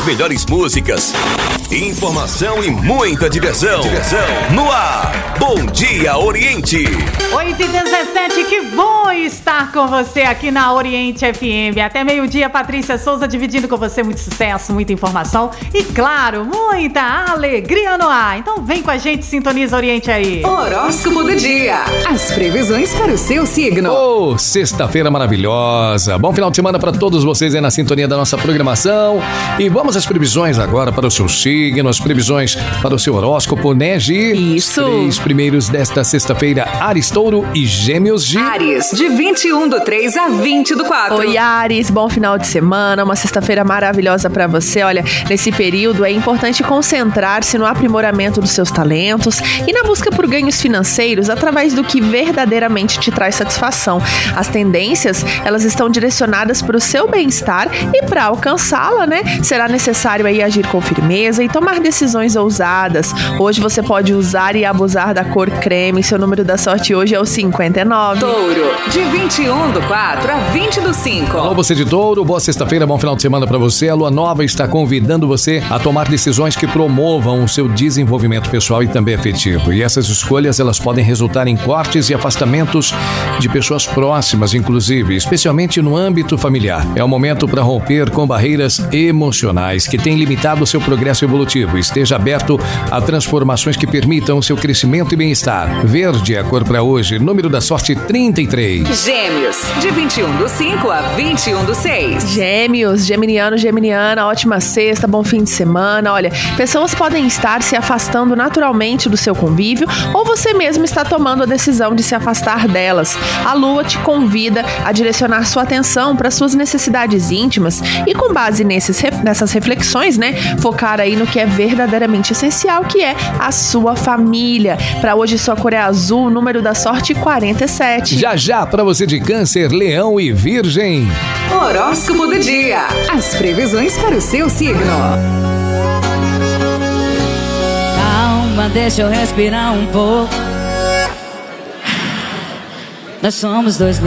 melhores músicas, informação e muita diversão. No ar, Bom Dia Oriente. 8h17, que bom estar com você aqui na Oriente FM. Até meio-dia, Patrícia Souza dividindo com você muito sucesso, muita informação e, claro, muita alegria no ar. Então vem com a gente, sintoniza Oriente aí. Horóscopo do dia. As previsões para o seu signo. Oh, sexta-feira maravilhosa. Bom final de semana para todos vocês aí na sintonia da nossa programação. E vamos às previsões agora para o seu signo, as previsões para o seu horóscopo, né, Gi? Isso. Os 3 primeiros desta sexta-feira, Áries, Touro e Gêmeos, Gi. Áries, de 21/3 a 20/4. Oi, Áries, bom final de semana, uma sexta-feira maravilhosa pra você. Olha, nesse período é importante concentrar-se no aprimoramento dos seus talentos e na busca por ganhos financeiros através do que verdadeiramente te traz satisfação. As tendências, elas estão direcionadas para o seu bem-estar e para alcançá-la, né, será necessário aí agir com firmeza e tomar decisões ousadas. Hoje você pode usar e abusar da cor creme. Seu número da sorte hoje é o 59. Touro, de 21/4 a 20/5. Alô, você de Touro, boa sexta-feira, bom final de semana pra você. A Lua Nova está convidando você a tomar decisões que promovam o seu desenvolvimento pessoal e também afetivo. E essas escolhas, elas podem resultar em cortes e afastamentos de pessoas próximas, inclusive, especialmente no âmbito familiar. É o momento para romper com barreiras emocionais que têm limitado o seu progresso evolutivo. Esteja aberto a transformações que permitam o seu crescimento e bem-estar. Verde é a cor para hoje, número da sorte 33. Gêmeos, de 21/5 a 21/6. Gêmeos, geminiano, geminiana, ótima sexta, bom fim de semana. Olha, pessoas podem estar se afastando naturalmente do seu convívio ou você mesmo está tomando a decisão de se afastar delas. A Lua te convida a direcionar sua atenção para suas necessidades íntimas e, com base nessas reflexões, né, focar aí no que é verdadeiramente essencial, que é a sua família. Para hoje, sua cor é azul, número da sorte 47. Já para você de Câncer, Leão e Virgem. Horóscopo do dia. As previsões para o seu signo. Calma, deixa eu respirar um pouco. Nós somos dois